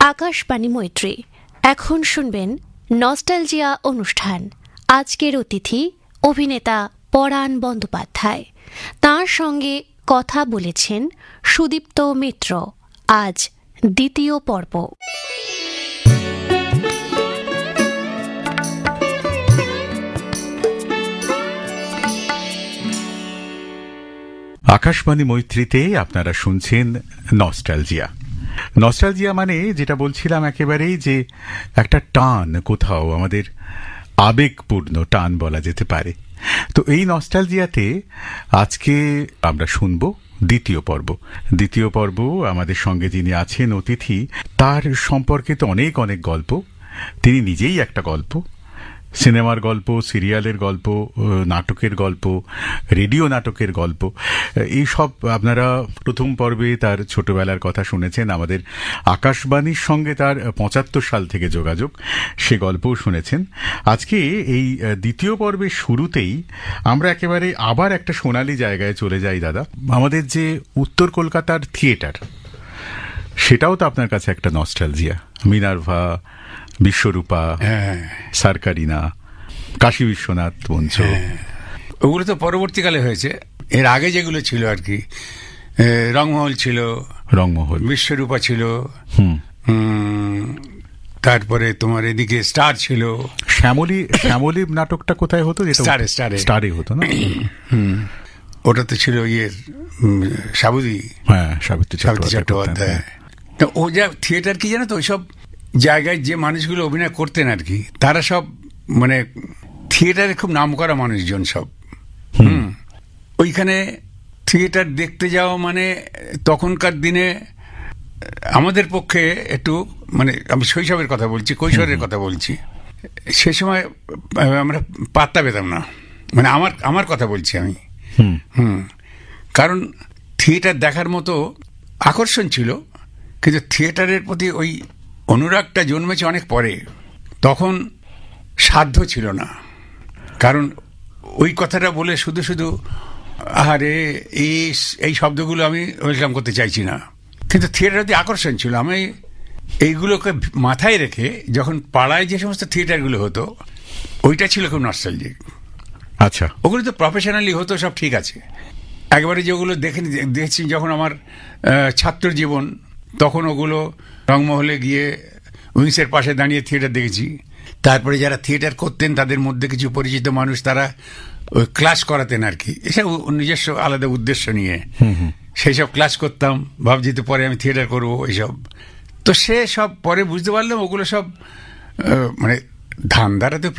আকাশবাণী মৈত্রী। এখন শুনবেন নস্টালজিয়া অনুষ্ঠান। আজকের অতিথি অভিনেতা পরাণ বন্দ্যোপাধ্যায়। তাঁর সঙ্গে কথা বলেছেন সুদীপ্ত মিত্র। আজ দ্বিতীয় পর্ব। আকাশবাণী মৈত্রীতে আপনারা শুনছেন নস্টালজিয়া। নস্টালজিয়া মানে যেটা বলছিলাম একেবারেই যে একটা টান, কোথাও আমাদের আবেগপূর্ণ টান বলা যেতে পারে। তো এই নস্টালজিয়াতে আজকে আমরা শুনব দ্বিতীয় পর্ব। দ্বিতীয় পর্ব আমাদের সঙ্গে যিনি আছেন অতিথি, তার সম্পর্কে তো অনেক অনেক গল্প। তিনি নিজেই একটা গল্প, সিনেমার গল্প, সিরিয়ালের গল্প, নাটকের গল্প, রেডিও নাটকের গল্প। এইসব আপনারা প্রথম পর্বে তার ছোটবেলার কথা শুনেছেন। আমাদের আকাশবাণীর সঙ্গে তার ৭৫ সাল থেকে যোগাযোগ, সে গল্পও শুনেছেন। আজকে এই দ্বিতীয় পর্বের শুরুতেই আমরা একেবারে আবার একটা সোনালী জায়গায় চলে যাই দাদা। আমাদের যে উত্তর কলকাতার থিয়েটার, সেটাও তো আপনার কাছে একটা নস্টালজিয়া। মিনার্ভা, বিশ্বরূপা, সারকারিনা, কাশী বিশ্বনাথ মঞ্চ, ওগুলো তো পরবর্তীকালে হয়েছে। এর আগে যেগুলো ছিল আর কি, রংমহল ছিল, রংমহল, বিশ্বরূপা ছিল, তারপরে তোমার এদিকে স্টার ছিল। শ্যামলী নাটকটা কোথায় হতো? স্টারে হতো না? ওটা তো ছিল ইয়ের সাবুদি, সাবিত্রী চট্টোপাধ্যায়। ও যা থিয়েটার কি জানো তো, ওইসব জায়গায় যে মানুষগুলো অভিনয় করতেন আর কি, তারা সব মানে থিয়েটারে খুব নাম করা মানুষজন সব। ওইখানে থিয়েটার দেখতে যাওয়া মানে তখনকার দিনে আমাদের পক্ষে একটু, মানে আমি শৈশবের কথা বলছি, কৈশোরের কথা বলছি, সে সময় আমরা পাত্তা পেতাম না। মানে আমার কথা বলছি আমি। কারণ থিয়েটার দেখার মতো আকর্ষণ ছিল, কিন্তু থিয়েটারের প্রতি ওই অনুরাগটা জন্মেছে অনেক পরে। তখন সাধ্য ছিল না। কারণ ওই কথাটা বলে শুধু শুধু আরে এই শব্দগুলো আমি ওয়েলকাম করতে চাইছি না, কিন্তু থিয়েটারের আকর্ষণ ছিল। আমি এইগুলোকে মাথায় রেখে যখন পাড়ায় যে সমস্ত থিয়েটারগুলো হতো, ওইটা ছিল খুব নস্টালজিক। আচ্ছা, ওগুলো তো প্রফেশনালি হতো, সব ঠিক আছে। একবারে যেগুলো দেখেছি যখন আমার ছাত্র জীবন, তখন ওগুলো রংমহলে গিয়ে উইংসের পাশে দাঁড়িয়ে থিয়েটার দেখেছি। তারপরে যারা থিয়েটার করতেন তাদের মধ্যে কিছু পরিচিত মানুষ, তারা ওই ক্লাস করাতেন আর কি, এসব নিজস্ব আলাদা উদ্দেশ্য নিয়ে। সেই সব ক্লাস করতাম, ভাবছি তো পরে আমি থিয়েটার করবো এইসব। তো সে সব পরে বুঝতে পারলাম ওগুলো সব মানে ধান্দারা তো